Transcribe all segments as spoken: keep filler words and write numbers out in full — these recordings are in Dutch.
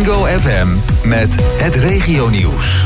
Wingo F M met het regionieuws.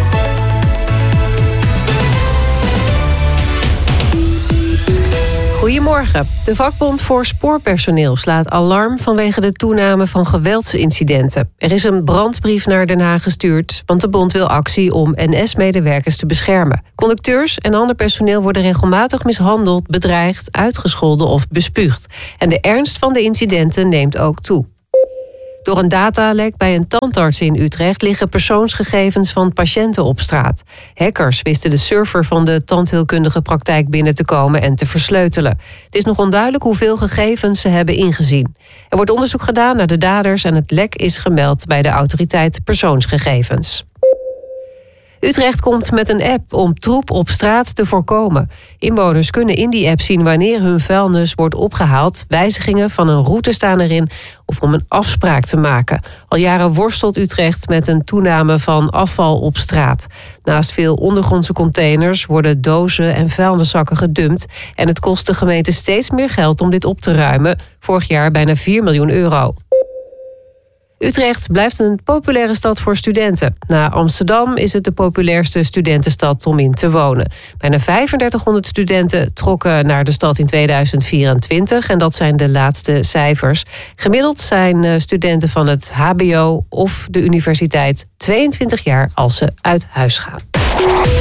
Goedemorgen. De vakbond voor spoorpersoneel slaat alarm vanwege de toename van geweldsincidenten. Er is een brandbrief naar Den Haag gestuurd, want de bond wil actie om N S-medewerkers te beschermen. Conducteurs en ander personeel worden regelmatig mishandeld, bedreigd, uitgescholden of bespuugd. En de ernst van de incidenten neemt ook toe. Door een datalek bij een tandarts in Utrecht liggen persoonsgegevens van patiënten op straat. Hackers wisten de server van de tandheelkundige praktijk binnen te komen en te versleutelen. Het is nog onduidelijk hoeveel gegevens ze hebben ingezien. Er wordt onderzoek gedaan naar de daders en het lek is gemeld bij de autoriteit persoonsgegevens. Utrecht komt met een app om troep op straat te voorkomen. Inwoners kunnen in die app zien wanneer hun vuilnis wordt opgehaald. Wijzigingen van een route staan erin of om een afspraak te maken. Al jaren worstelt Utrecht met een toename van afval op straat. Naast veel ondergrondse containers worden dozen en vuilniszakken gedumpt. En het kost de gemeente steeds meer geld om dit op te ruimen. Vorig jaar bijna vier miljoen euro. Utrecht blijft een populaire stad voor studenten. Na Amsterdam is het de populairste studentenstad om in te wonen. Bijna vijfendertighonderd studenten trokken naar de stad in tweeduizend vierentwintig. En dat zijn de laatste cijfers. Gemiddeld zijn studenten van het H B O of de universiteit tweeëntwintig jaar als ze uit huis gaan.